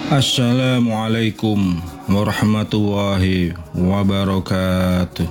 Assalamualaikum warahmatullahi wabarakatuh.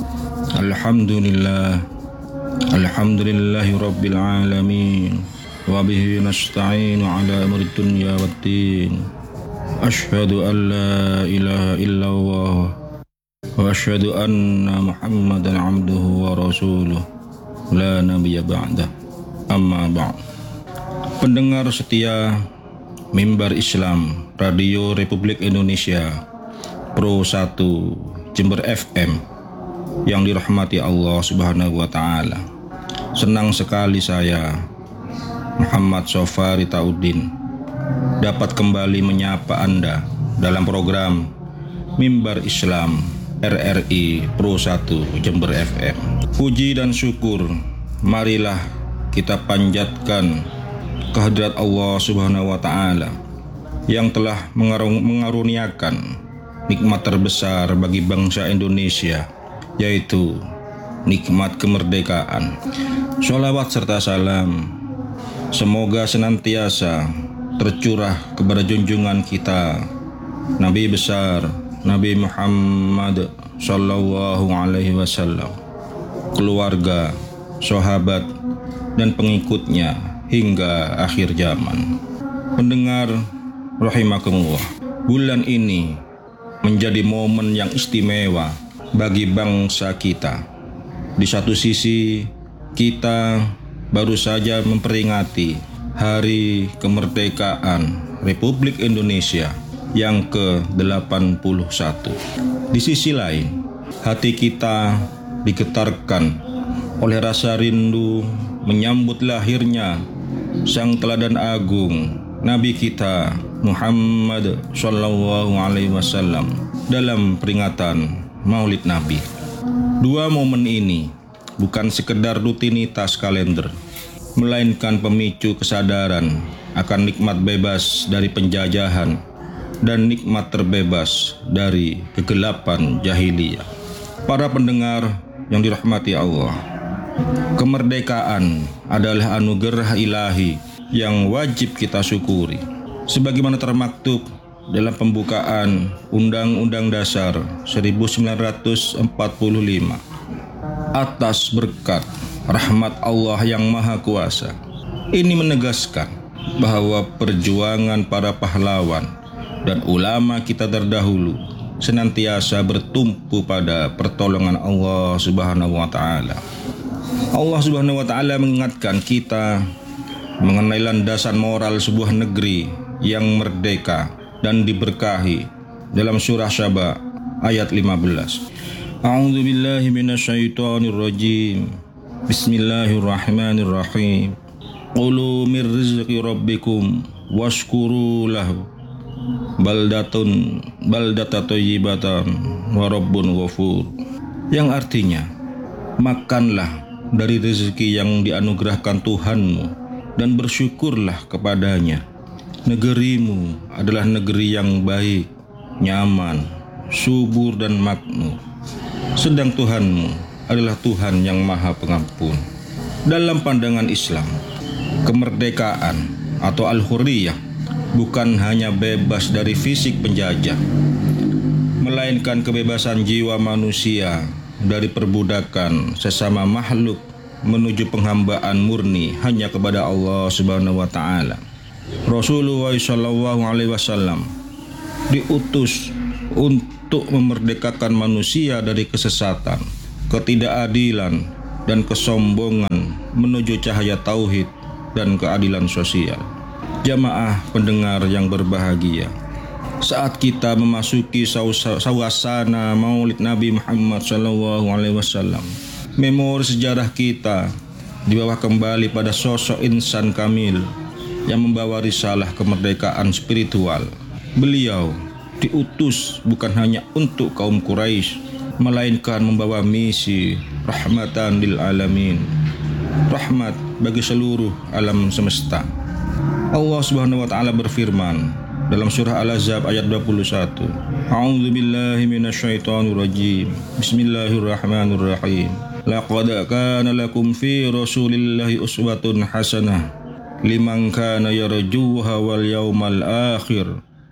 Alhamdulillahi rabbil alamin. Wa bihi nasta'inu ala amri dunya waddin. Asyhadu an la ilaha illallah wa asyhadu anna Muhammadan abduhu wa rasuluh. La nabiyya ba'dah. Amma ba'd. Pendengar setia Mimbar Islam Radio Republik Indonesia Pro 1 Jember FM yang dirahmati Allah Subhanahu wa taala. Senang sekali saya Muhammad Sofari Taudin dapat kembali menyapa Anda dalam program Mimbar Islam RRI Pro 1 Jember FM. Puji dan syukur marilah kita panjatkan kehadirat Allah Subhanahu wa taala yang telah mengaruniakan nikmat terbesar bagi bangsa Indonesia, yaitu nikmat kemerdekaan. Sholawat serta salam semoga senantiasa tercurah kepada junjungan kita Nabi besar Nabi Muhammad sallallahu alaihi wasallam, keluarga, sahabat dan pengikutnya hingga akhir zaman. Pendengar rahimakumullah, bulan ini menjadi momen yang istimewa bagi bangsa kita. Di satu sisi, kita baru saja memperingati Hari Kemerdekaan Republik Indonesia yang ke-81. Di sisi lain, hati kita digetarkan oleh rasa rindu menyambut lahirnya Sang Teladan Agung Nabi kita Muhammad sallallahu alaihi wasallam dalam peringatan Maulid Nabi. Dua momen ini bukan sekedar rutinitas kalender, melainkan pemicu kesadaran akan nikmat bebas dari penjajahan dan nikmat terbebas dari kegelapan jahiliyah. Para pendengar yang dirahmati Allah, kemerdekaan adalah anugerah ilahi yang wajib kita syukuri. Sebagaimana termaktub dalam pembukaan Undang-Undang Dasar 1945, atas berkat rahmat Allah yang Maha Kuasa. Ini menegaskan bahwa perjuangan para pahlawan dan ulama kita terdahulu senantiasa bertumpu pada pertolongan Allah Subhanahu wa taala. Allah Subhanahu wa taala mengingatkan kita mengenai landasan moral sebuah negeri yang merdeka dan diberkahi dalam surah Saba ayat 15. A'udzu billahi minasyaitonir rajim. Bismillahirrahmanirrahim. Qulu mir rizqi rabbikum washkuru lahu. Baldatun thayyibatan wa rabbun ghafur. Yang artinya, makanlah dari rezeki yang dianugerahkan Tuhanmu dan bersyukurlah kepadanya. Negerimu adalah negeri yang baik, nyaman, subur dan makmur. Sedang Tuhanmu adalah Tuhan yang Maha Pengampun. Dalam pandangan Islam, kemerdekaan atau al-hurriyah bukan hanya bebas dari fisik penjajah, melainkan kebebasan jiwa manusia dari perbudakan sesama makhluk menuju penghambaan murni hanya kepada Allah Subhanahu wa taala. Rasulullah sallallahu alaihi wasallam diutus untuk memerdekakan manusia dari kesesatan, ketidakadilan dan kesombongan menuju cahaya tauhid dan keadilan sosial. Jamaah pendengar yang berbahagia, saat kita memasuki suasana Maulid Nabi Muhammad sallallahu alaihi wasallam, memori sejarah kita dibawa kembali pada sosok insan kamil yang membawa risalah kemerdekaan spiritual. Beliau diutus bukan hanya untuk kaum Quraisy, melainkan membawa misi rahmatan lil alamin, rahmat bagi seluruh alam semesta. Allah Subhanahu wa taala berfirman dalam surah Al-Ahzab ayat 21. A'udzu billahi minasyaitonir rajim. Bismillahirrahmanirrahim. Laqad kana lakum fi Rasulillahi uswatun hasanah liman kana yarjuha wal yawmal akhir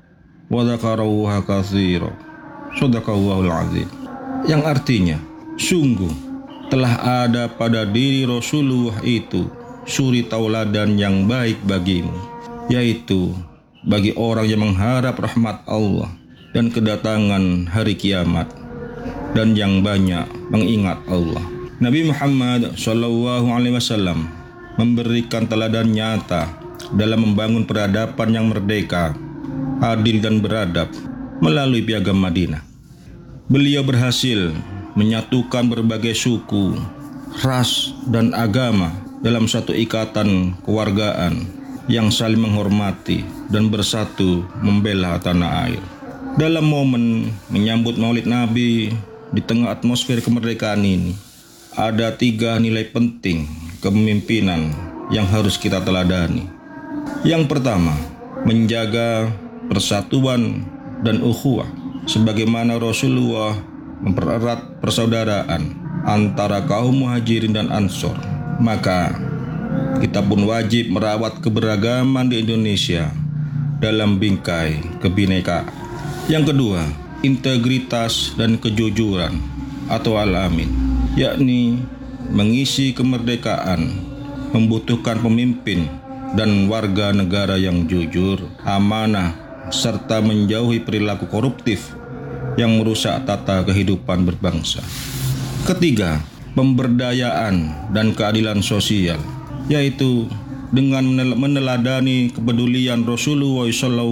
wa dzakarullaha katsira. Shadaqallahul azim. Yang artinya, sungguh telah ada pada diri Rasulullah itu suri tauladan yang baik bagimu, yaitu bagi orang yang mengharap rahmat Allah dan kedatangan hari kiamat, dan yang banyak mengingat Allah. Nabi Muhammad SAW memberikan teladan nyata dalam membangun peradaban yang merdeka, adil dan beradab melalui Piagam Madinah. Beliau berhasil menyatukan berbagai suku, ras, dan agama dalam satu ikatan kewargaan yang saling menghormati dan bersatu membela tanah air. Dalam momen menyambut Maulid Nabi di tengah atmosfer kemerdekaan ini, ada 3 nilai penting kepemimpinan yang harus kita teladani. Yang pertama, menjaga persatuan dan ukhuwah, sebagaimana Rasulullah mempererat persaudaraan antara kaum muhajirin dan ansor. Maka kita pun wajib merawat keberagaman di Indonesia dalam bingkai kebinekaan. Yang kedua, integritas dan kejujuran atau al-amin, yakni mengisi kemerdekaan membutuhkan pemimpin dan warga negara yang jujur, amanah, serta menjauhi perilaku koruptif yang merusak tata kehidupan berbangsa. Ketiga, pemberdayaan dan keadilan sosial, yaitu dengan meneladani kepedulian Rasulullah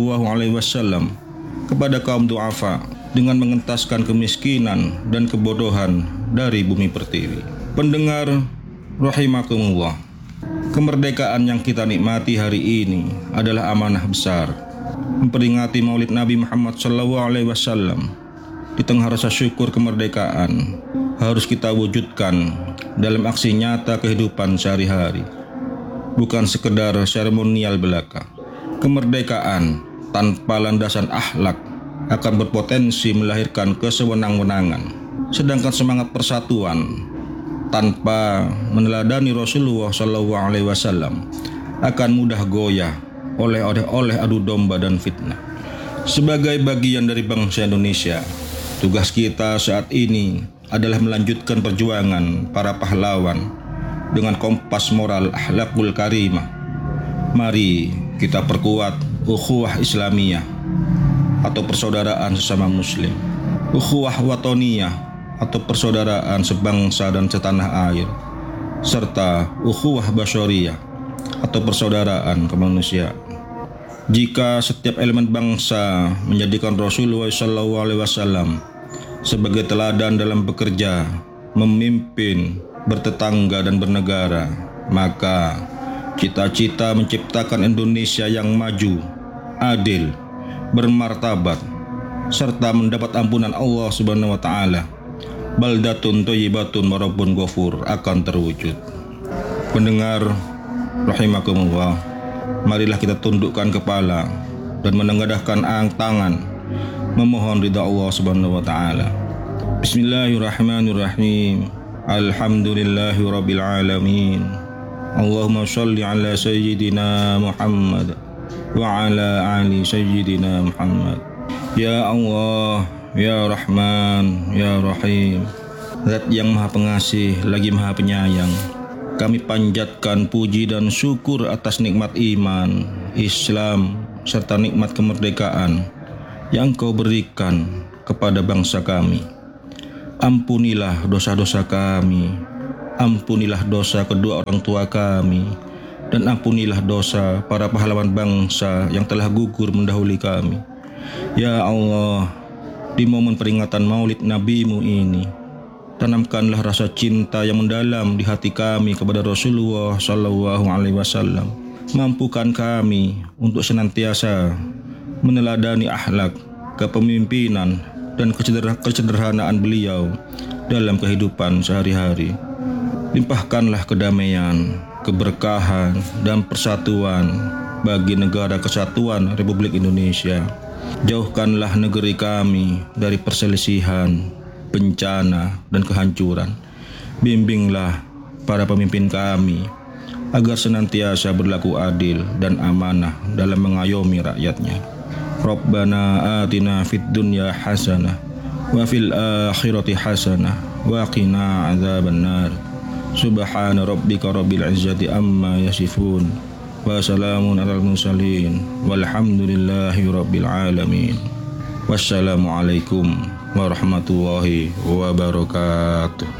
SAW kepada kaum du'afa dengan mengentaskan kemiskinan dan kebodohan dari bumi pertiwi. Pendengar rahimakumullah, kemerdekaan yang kita nikmati hari ini adalah amanah besar. Memperingati Maulid Nabi Muhammad SAW di tengah rasa syukur kemerdekaan harus kita wujudkan dalam aksi nyata kehidupan sehari-hari, bukan sekedar seremonial belaka. Kemerdekaan tanpa landasan akhlak akan berpotensi melahirkan kesewenang-wenangan, sedangkan semangat persatuan tanpa meneladani Rasulullah SAW akan mudah goyah oleh adu domba dan fitnah. Sebagai bagian dari bangsa Indonesia, tugas kita saat ini adalah melanjutkan perjuangan para pahlawan dengan kompas moral akhlakul karimah. Mari kita perkuat ukhuwah Islamiyah atau persaudaraan sesama muslim, ukhuwah watoniyah atau persaudaraan sebangsa dan setanah air, serta ukhuwah basyariyah atau persaudaraan kemanusiaan. Jika setiap elemen bangsa menjadikan Rasulullah SAW sebagai teladan dalam bekerja, memimpin, bertetangga dan bernegara, maka cita-cita menciptakan Indonesia yang maju, adil, bermartabat, serta mendapat ampunan Allah Subhanahu wa taala, baldatun thayyibatun wa rabbun ghafur, akan terwujud. Pendengar rahimakumullah, marilah kita tundukkan kepala dan menengadahkan tangan memohon ridha Allah Subhanahu wa taala. Bismillahirrahmanirrahim. Alhamdulillahi rabbil alamin. Allahumma shalli ala sayyidina Muhammad wa ala ali sayyidina Muhammad. Ya Allah, ya Rahman, ya Rahim, Zat yang Maha Pengasih lagi Maha Penyayang, kami panjatkan puji dan syukur atas nikmat iman, Islam, serta nikmat kemerdekaan yang Kau berikan kepada bangsa kami. Ampunilah dosa-dosa kami, ampunilah dosa kedua orang tua kami, dan ampunilah dosa para pahlawan bangsa yang telah gugur mendahului kami. Ya Allah, di momen peringatan Maulid Nabi-Mu ini, tanamkanlah rasa cinta yang mendalam di hati kami kepada Rasulullah SAW. Mampukan kami untuk senantiasa meneladani akhlak, kepemimpinan, dan kesederhanaan beliau dalam kehidupan sehari-hari. Limpahkanlah kedamaian, keberkahan, dan persatuan bagi negara kesatuan Republik Indonesia. Jauhkanlah negeri kami dari perselisihan, bencana, dan kehancuran. Bimbinglah para pemimpin kami agar senantiasa berlaku adil dan amanah dalam mengayomi rakyatnya. Rabbana atina fid dunya hasanah wa fil akhirati hasanah wa qina adzabannar. Subhana rabbika rabbil izzati amma yasifun wa salamun alal mursalin walhamdulillahi rabbil alamin. Wassalamualaikum warahmatullahi wabarakatuh.